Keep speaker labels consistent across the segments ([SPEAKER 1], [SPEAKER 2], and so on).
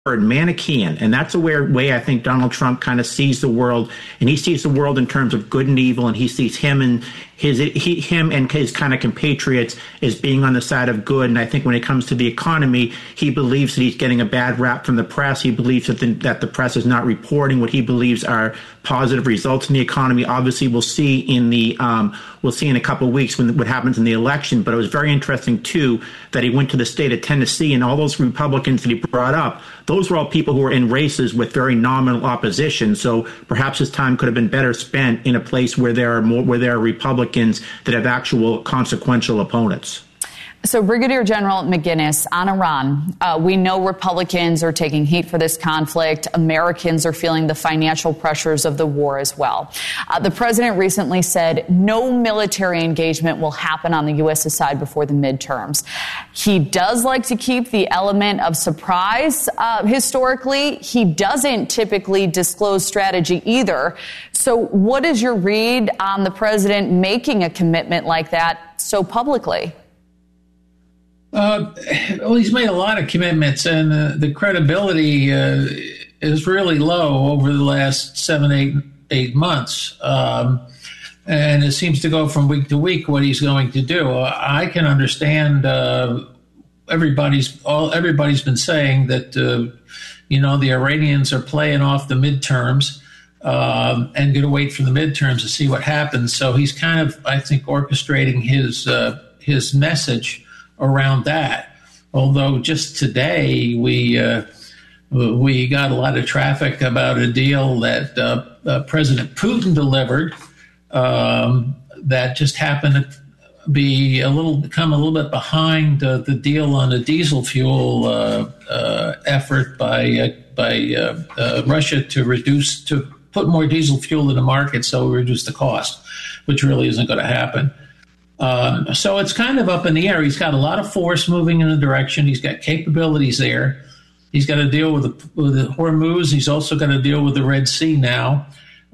[SPEAKER 1] Manichaean, and that's a weird way I think Donald Trump kind of sees the world, and he sees the world in terms of good and evil, and he sees him and his kind of compatriots as being on the side of good. And I think when it comes to the economy, he believes that he's getting a bad rap from the press. He believes that the press is not reporting what he believes are positive results in the economy. Obviously, we'll see in a couple of weeks what happens in the election. But it was very interesting too that he went to the state of Tennessee, and all those Republicans that he brought up, those were all people who were in races with very nominal opposition. So perhaps his time could have been better spent in a place where there are Republicans that have actual consequential opponents.
[SPEAKER 2] So Brigadier General McGinnis, on Iran, we know Republicans are taking heat for this conflict. Americans are feeling the financial pressures of the war as well. The president recently said no military engagement will happen on the U.S.'s side before the midterms. He does like to keep the element of surprise. Historically, he doesn't typically disclose strategy either. So what is your read on the president making a commitment like that so publicly?
[SPEAKER 3] Well, he's made a lot of commitments, and the credibility is really low over the last 8 months. And it seems to go from week to week what he's going to do. I can understand everybody's been saying that, the Iranians are playing off the midterms and going to wait for the midterms to see what happens. So he's kind of, I think, orchestrating his message around that. Although just today we got a lot of traffic about a deal that President Putin delivered that just happened to become a little bit behind the deal on the diesel fuel effort by Russia to put more diesel fuel in the market so we reduce the cost, which really isn't going to happen. So it's kind of up in the air. He's got a lot of force moving in a direction. He's got capabilities there. He's got to deal with the Hormuz. He's also got to deal with the Red Sea now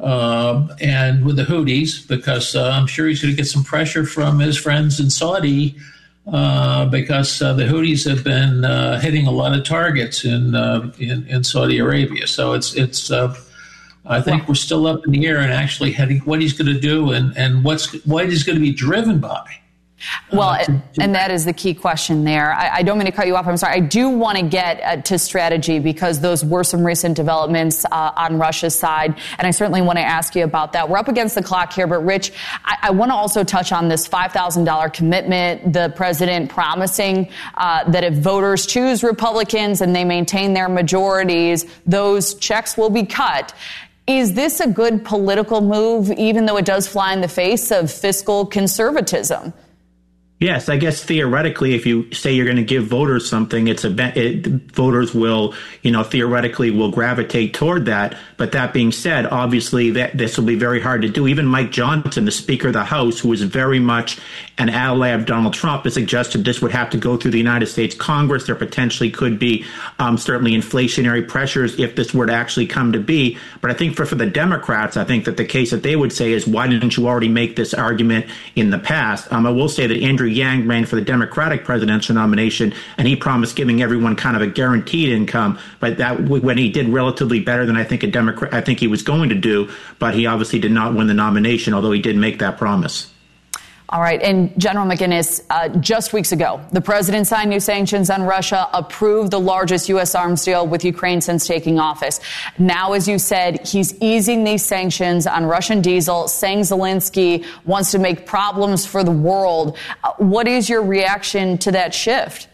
[SPEAKER 3] and with the Houthis, because I'm sure he's going to get some pressure from his friends in Saudi because the Houthis have been hitting a lot of targets in Saudi Arabia. So it's I think we're still up in the air and actually heading what he's going to do and what he's going to be driven by.
[SPEAKER 2] Well, and that is the key question there. I don't mean to cut you off. I'm sorry. I do want to get to strategy because those were some recent developments on Russia's side. And I certainly want to ask you about that. We're up against the clock here. But, Rich, I want to also touch on this $5,000 commitment, the president promising that if voters choose Republicans and they maintain their majorities, those checks will be cut. Is this a good political move, even though it does fly in the face of fiscal conservatism?
[SPEAKER 1] Yes, I guess theoretically, if you say you're going to give voters something, voters will, theoretically will gravitate toward that. But that being said, obviously this will be very hard to do. Even Mike Johnson, the Speaker of the House, who is very much an ally of Donald Trump, has suggested this would have to go through the United States Congress. There potentially could be certainly inflationary pressures if this were to actually come to be. But I think for the Democrats, I think that the case that they would say is, why didn't you already make this argument in the past? I will say that Andrew Yang ran for the Democratic presidential nomination, and he promised giving everyone kind of a guaranteed income. But that when he did relatively better than I think he was going to do, but he obviously did not win the nomination, although he did make that promise.
[SPEAKER 2] All right. And General McGinnis, just weeks ago, the president signed new sanctions on Russia, approved the largest U.S. arms deal with Ukraine since taking office. Now, as you said, he's easing these sanctions on Russian diesel, saying Zelensky wants to make problems for the world. What is your reaction to that shift?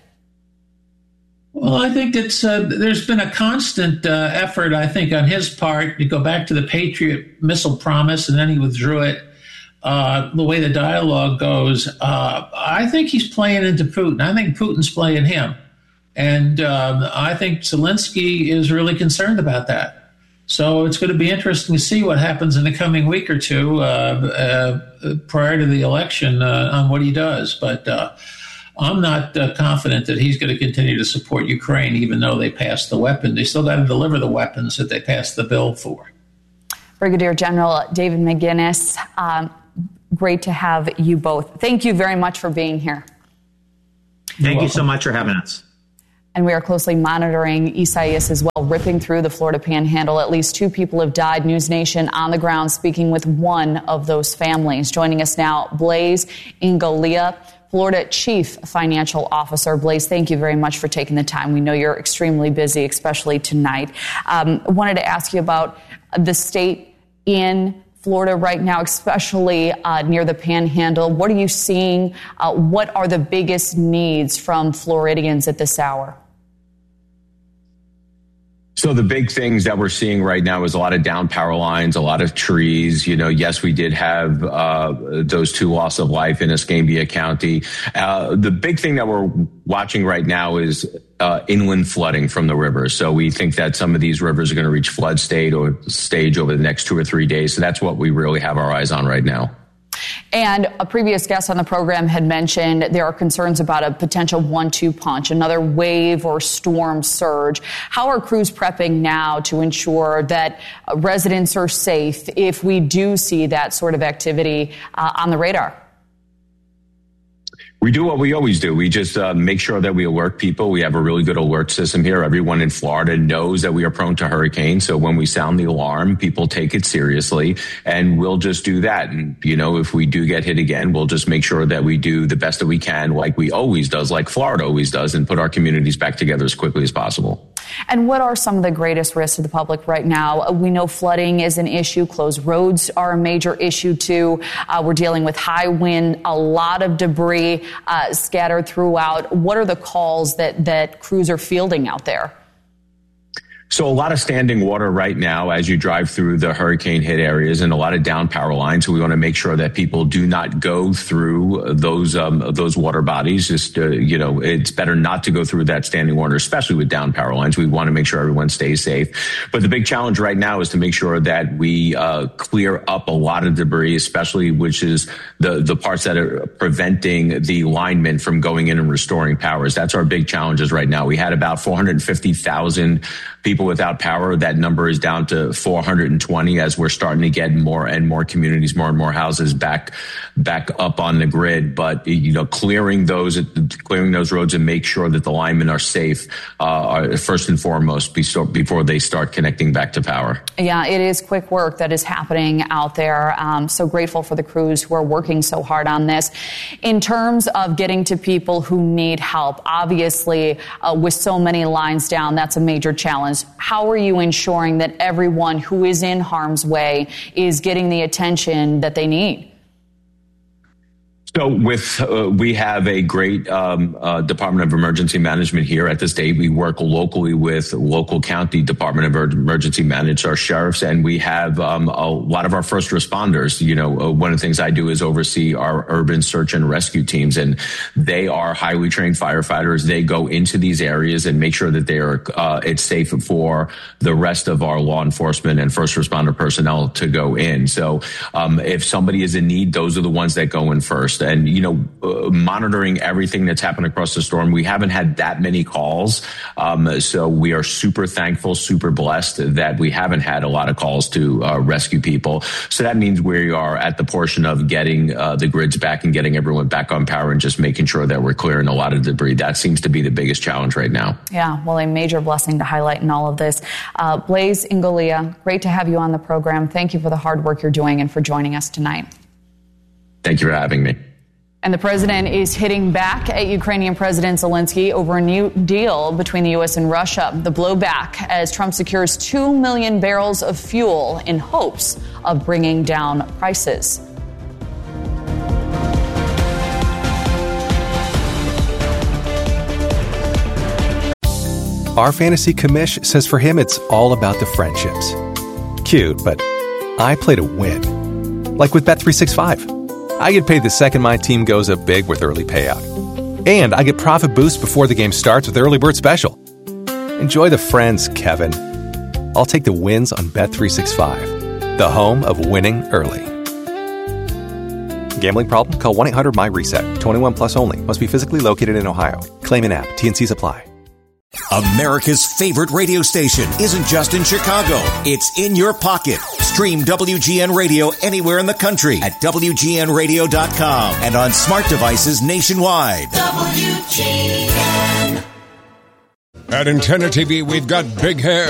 [SPEAKER 3] Well, I think there's been a constant effort, I think, on his part to go back to the Patriot missile promise, and then he withdrew it. The way the dialogue goes, I think he's playing into Putin. I think Putin's playing him. And I think Zelensky is really concerned about that. So it's going to be interesting to see what happens in the coming week or two prior to the election on what he does. But I'm not confident that he's going to continue to support Ukraine, even though they passed the weapon. They still got to deliver the weapons that they passed the bill for.
[SPEAKER 2] Brigadier General David McGinnis, great to have you both. Thank you very much for being here.
[SPEAKER 1] Thank you so much for having us.
[SPEAKER 2] And we are closely monitoring Isaias as well, ripping through the Florida Panhandle. At least 2 people have died. News Nation on the ground speaking with one of those families. Joining us now, Blaise Ingoglia, Florida Chief Financial Officer. Blaise, thank you very much for taking the time. We know you're extremely busy, especially tonight. I wanted to ask you about the state in Florida right now, especially near the Panhandle. What are you seeing? What are the biggest needs from Floridians at this hour?
[SPEAKER 4] So the big things that we're seeing right now is a lot of down power lines, a lot of trees. Yes, we did have those 2 loss of life in Escambia County. The big thing that we're watching right now is inland flooding from the river. So we think that some of these rivers are going to reach flood stage over the next 2 or 3 days. So that's what we really have our eyes on right now.
[SPEAKER 2] And a previous guest on the program had mentioned there are concerns about a potential 1-2 punch, another wave or storm surge. How are crews prepping now to ensure that residents are safe if we do see that sort of activity on the radar?
[SPEAKER 4] We do what we always do. We just make sure that we alert people. We have a really good alert system here. Everyone in Florida knows that we are prone to hurricanes. So when we sound the alarm, people take it seriously, and we'll just do that. And, if we do get hit again, we'll just make sure that we do the best that we can, like we always does, like Florida always does, and put our communities back together as quickly as possible.
[SPEAKER 2] And what are some of the greatest risks to the public right now? We know flooding is an issue. Closed roads are a major issue, too. We're dealing with high wind, a lot of debris scattered throughout. What are the calls that crews are fielding out there?
[SPEAKER 4] So a lot of standing water right now as you drive through the hurricane hit areas, and a lot of down power lines. So we want to make sure that people do not go through those water bodies. Just, it's better not to go through that standing water, especially with down power lines. We want to make sure everyone stays safe. But the big challenge right now is to make sure that we clear up a lot of debris, especially which is the parts that are preventing the linemen from going in and restoring powers. That's our big challenges right now. We had about 450,000 people without power. That number is down to 420 as we're starting to get more and more communities, more and more houses back up on the grid. But, clearing those roads and make sure that the linemen are safe are first and foremost before they start connecting back to power.
[SPEAKER 2] Yeah, it is quick work that is happening out there. So grateful for the crews who are working so hard on this. In terms of getting to people who need help, obviously, with so many lines down, that's a major challenge. How are you ensuring that everyone who is in harm's way is getting the attention that they need?
[SPEAKER 4] So we have a great Department of Emergency Management here at the state. We work locally with local county Department of Emergency Management, our sheriffs, and we have a lot of our first responders. One of the things I do is oversee our urban search and rescue teams, and they are highly trained firefighters. They go into these areas and make sure that it's safe for the rest of our law enforcement and first responder personnel to go in. So if somebody is in need, those are the ones that go in first. And, monitoring everything that's happened across the storm, we haven't had that many calls. So we are super thankful, super blessed that we haven't had a lot of calls to rescue people. So that means we are at the portion of getting the grids back and getting everyone back on power and just making sure that we're clearing a lot of debris. That seems to be the biggest challenge right now.
[SPEAKER 2] Yeah, well, a major blessing to highlight in all of this. Blaise Ingoglia, great to have you on the program. Thank you for the hard work you're doing and for joining us tonight.
[SPEAKER 4] Thank you for having me.
[SPEAKER 2] And the president is hitting back at Ukrainian President Zelensky over a new deal between the U.S. and Russia. The blowback as Trump secures 2 million barrels of fuel in hopes of bringing down prices.
[SPEAKER 5] Our fantasy commish says for him it's all about the friendships. Cute, but I play to win. Like with Bet365. I get paid the second my team goes up big with early payout. And I get profit boost before the game starts with Early Bird Special. Enjoy the friends, Kevin. I'll take the wins on Bet365, the home of winning early. Gambling problem? Call 1-800-MY-RESET. 21 plus only. Must be physically located in Ohio. Claim an app. T&Cs apply.
[SPEAKER 6] America's favorite radio station isn't just in Chicago. It's in your pocket. Stream WGN Radio anywhere in the country at WGNradio.com and on smart devices nationwide. WGN.
[SPEAKER 7] At Antenna TV, we've got big hair,